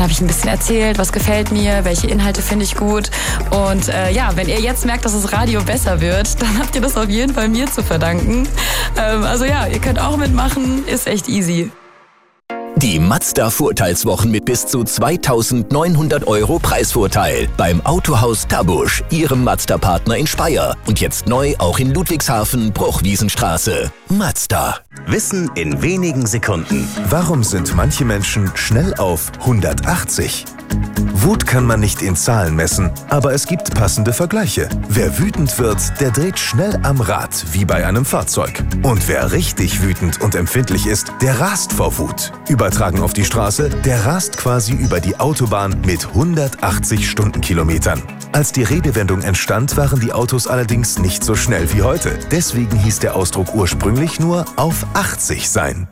habe ich ein bisschen erzählt, was gefällt mir, welche Inhalte finde ich gut. Und wenn ihr jetzt merkt, dass das Radio besser wird, dann habt ihr das auf jeden Fall mir zu verdanken. Ihr könnt auch mitmachen, ist echt easy. Die Mazda-Vorteilswochen mit bis zu 2.900 € Preisvorteil beim Autohaus Tabusch, Ihrem Mazda-Partner in Speyer. Und jetzt neu auch in Ludwigshafen, Bruchwiesenstraße. Mazda. Wissen in wenigen Sekunden. Warum sind manche Menschen schnell auf 180? Wut kann man nicht in Zahlen messen, aber es gibt passende Vergleiche. Wer wütend wird, der dreht schnell am Rad, wie bei einem Fahrzeug. Und wer richtig wütend und empfindlich ist, der rast vor Wut. Übertragen auf die Straße, der rast quasi über die Autobahn mit 180 Stundenkilometern. Als die Redewendung entstand, waren die Autos allerdings nicht so schnell wie heute. Deswegen hieß der Ausdruck ursprünglich nur auf 80 sein.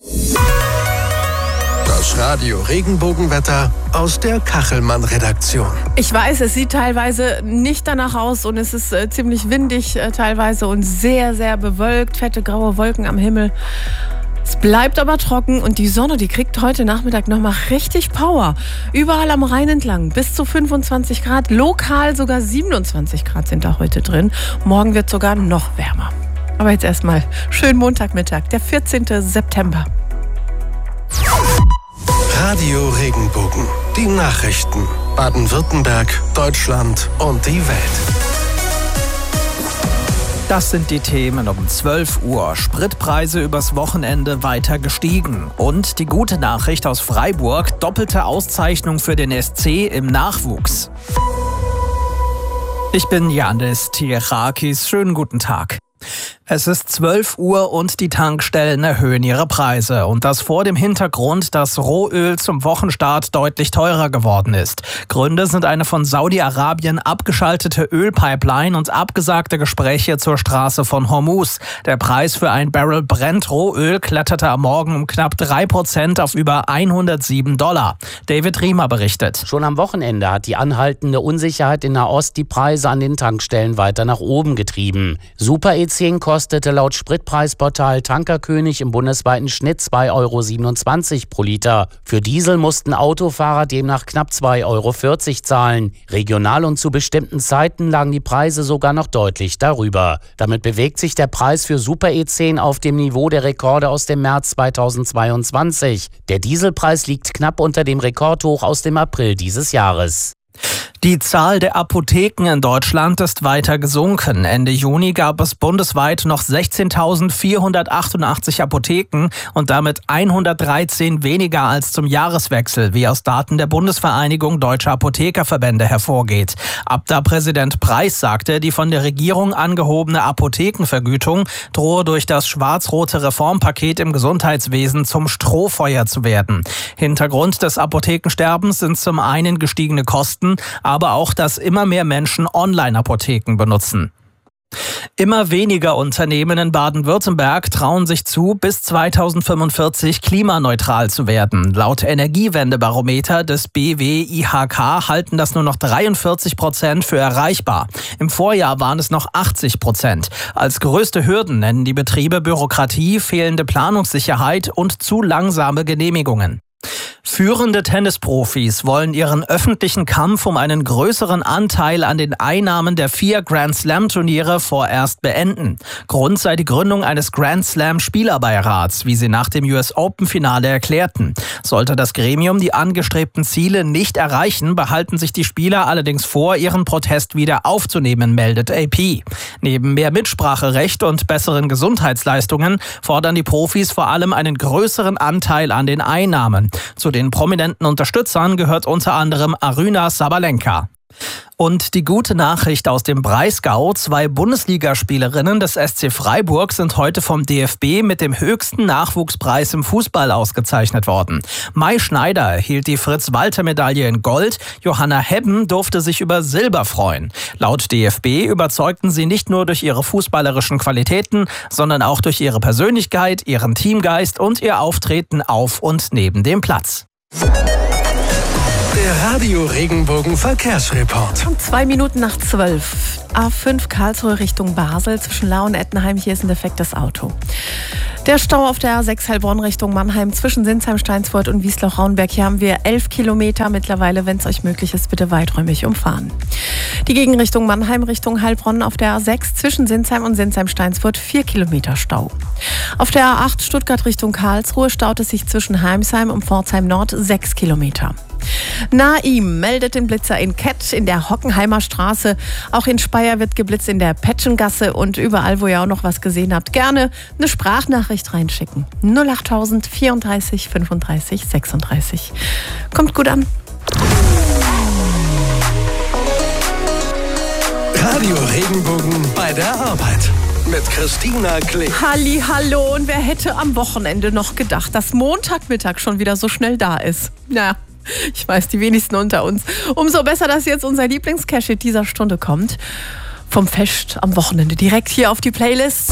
Das Radio Regenbogenwetter aus der Kachelmann-Redaktion. Ich weiß, es sieht teilweise nicht danach aus und es ist ziemlich windig teilweise und sehr, sehr bewölkt, fette graue Wolken am Himmel. Es bleibt aber trocken und die Sonne, die kriegt heute Nachmittag nochmal richtig Power. Überall am Rhein entlang bis zu 25 Grad, lokal sogar 27 Grad sind da heute drin. Morgen wird sogar noch wärmer. Aber jetzt erstmal schönen Montagmittag, der 14. September. Radio Regenbogen. Die Nachrichten. Baden-Württemberg, Deutschland und die Welt. Das sind die Themen um 12 Uhr. Spritpreise übers Wochenende weiter gestiegen. Und die gute Nachricht aus Freiburg, doppelte Auszeichnung für den SC im Nachwuchs. Ich bin Janis Tierakis. Schönen guten Tag. Es ist 12 Uhr und die Tankstellen erhöhen ihre Preise. Und das vor dem Hintergrund, dass Rohöl zum Wochenstart deutlich teurer geworden ist. Gründe sind eine von Saudi-Arabien abgeschaltete Ölpipeline und abgesagte Gespräche zur Straße von Hormuz. Der Preis für ein Barrel Brent-Rohöl kletterte am Morgen um knapp 3% auf über $107. David Riemer berichtet. Schon am Wochenende hat die anhaltende Unsicherheit in Nahost die Preise an den Tankstellen weiter nach oben getrieben. Super-E10 kostete laut Spritpreisportal Tankerkönig im bundesweiten Schnitt 2,27 € pro Liter. Für Diesel mussten Autofahrer demnach knapp 2,40 € zahlen. Regional und zu bestimmten Zeiten lagen die Preise sogar noch deutlich darüber. Damit bewegt sich der Preis für Super-E10 auf dem Niveau der Rekorde aus dem März 2022. Der Dieselpreis liegt knapp unter dem Rekordhoch aus dem April dieses Jahres. Die Zahl der Apotheken in Deutschland ist weiter gesunken. Ende Juni gab es bundesweit noch 16.488 Apotheken und damit 113 weniger als zum Jahreswechsel, wie aus Daten der Bundesvereinigung Deutscher Apothekerverbände hervorgeht. Abda-Präsident Preis sagte, die von der Regierung angehobene Apothekenvergütung drohe durch das schwarz-rote Reformpaket im Gesundheitswesen zum Strohfeuer zu werden. Hintergrund des Apothekensterbens sind zum einen gestiegene Kosten, aber auch, dass immer mehr Menschen Online-Apotheken benutzen. Immer weniger Unternehmen in Baden-Württemberg trauen sich zu, bis 2045 klimaneutral zu werden. Laut Energiewendebarometer des BW-IHK halten das nur noch 43% für erreichbar. Im Vorjahr waren es noch 80%. Als größte Hürden nennen die Betriebe Bürokratie, fehlende Planungssicherheit und zu langsame Genehmigungen. Führende Tennisprofis wollen ihren öffentlichen Kampf um einen größeren Anteil an den Einnahmen der 4 Grand-Slam-Turniere vorerst beenden. Grund sei die Gründung eines Grand-Slam-Spielerbeirats, wie sie nach dem US-Open-Finale erklärten. Sollte das Gremium die angestrebten Ziele nicht erreichen, behalten sich die Spieler allerdings vor, ihren Protest wieder aufzunehmen, meldet AP. Neben mehr Mitspracherecht und besseren Gesundheitsleistungen fordern die Profis vor allem einen größeren Anteil an den Einnahmen. Zu den prominenten Unterstützern gehört unter anderem Aryna Sabalenka. Und die gute Nachricht aus dem Breisgau: 2 Bundesligaspielerinnen des SC Freiburg sind heute vom DFB mit dem höchsten Nachwuchspreis im Fußball ausgezeichnet worden. Mai Schneider erhielt die Fritz-Walter-Medaille in Gold, Johanna Hebben durfte sich über Silber freuen. Laut DFB überzeugten sie nicht nur durch ihre fußballerischen Qualitäten, sondern auch durch ihre Persönlichkeit, ihren Teamgeist und ihr Auftreten auf und neben dem Platz. Der Radio Regenbogen Verkehrsreport. Um 2 Minuten nach 12. A5 Karlsruhe Richtung Basel zwischen Lau und Ettenheim. Hier ist ein defektes Auto. Der Stau auf der A6 Heilbronn Richtung Mannheim zwischen Sinsheim, Steinsfurt und Wiesloch-Raunberg. Hier haben wir 11 Kilometer mittlerweile. Wenn es euch möglich ist, bitte weiträumig umfahren. Die Gegenrichtung Mannheim Richtung Heilbronn auf der A6 zwischen Sinsheim und Sinsheim-Steinsfurt 4 Kilometer Stau. Auf der A8 Stuttgart Richtung Karlsruhe staut es sich zwischen Heimsheim und Pforzheim Nord 6 Kilometer. Naim meldet den Blitzer in Kett in der Hockenheimer Straße. Auch in Speyer wird geblitzt in der Petschengasse und überall, wo ihr auch noch was gesehen habt, gerne eine Sprachnachricht reinschicken. 08000 34 35 36. Kommt gut an. Radio Regenbogen bei der Arbeit. Mit Christina Kling. Hallo, und wer hätte am Wochenende noch gedacht, dass Montagmittag schon wieder so schnell da ist? Na, ich weiß, die wenigsten unter uns. Umso besser, dass jetzt unser Lieblings-Cash-Hit dieser Stunde kommt. Vom Fest am Wochenende direkt hier auf die Playlist.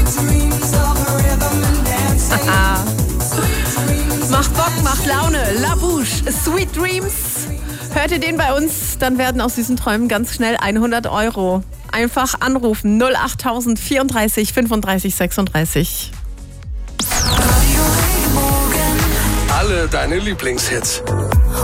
Macht Bock, macht Laune. La Bouche, Sweet Dreams. Hört ihr den bei uns, dann werden aus diesen Träumen ganz schnell 100 €. Einfach anrufen 08000 34 35 36. Alle deine Lieblingshits.